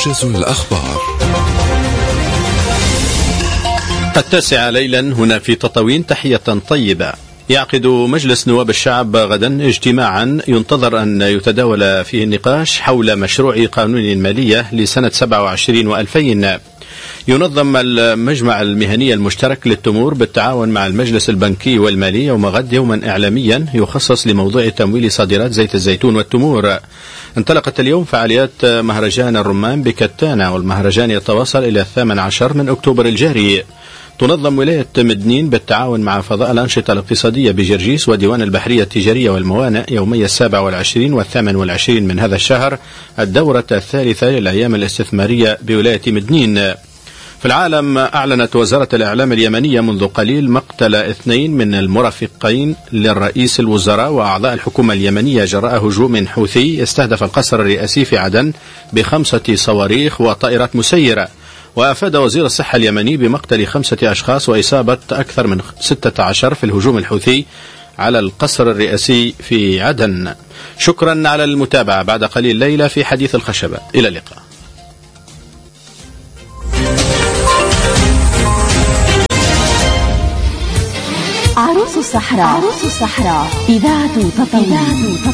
موجز الأخبار. 9 ليلا هنا في تطاوين. تحية طيبة. يعقد مجلس نواب الشعب غدا اجتماعا ينتظر أن يتداول فيه النقاش حول مشروع قانون المالية لسنة 27 و2000. ينظم المجمع المهني المشترك للتمور بالتعاون مع المجلس البنكي والمالي يوم غد يوما إعلاميا يخصص لموضوع تمويل صادرات زيت الزيتون والتمور. انطلقت اليوم فعاليات مهرجان الرمان بكتانة، والمهرجان يتواصل إلى 18 من أكتوبر الجاري. تنظم ولاية مدنين بالتعاون مع فضاء الأنشطة الاقتصادية بجرجيس وديوان البحرية التجارية والموانئ يومي 27 و28 من هذا الشهر الدورة الثالثة للأيام الاستثمارية بولاية مدنين. في العالم، أعلنت وزارة الإعلام اليمنية منذ قليل مقتل 2 من المرافقين للرئيس الوزراء وأعضاء الحكومة اليمنية جراء هجوم حوثي استهدف القصر الرئاسي في عدن ب5 صواريخ وطائرات مسيرة. وأفاد وزير الصحة اليمني بمقتل 5 أشخاص وإصابة أكثر من 16 في الهجوم الحوثي على القصر الرئاسي في عدن. شكرا على المتابعة. بعد قليل ليلة في حديث الخشبة. إلى اللقاء. عروس الصحراء. إذاعة تطاوين.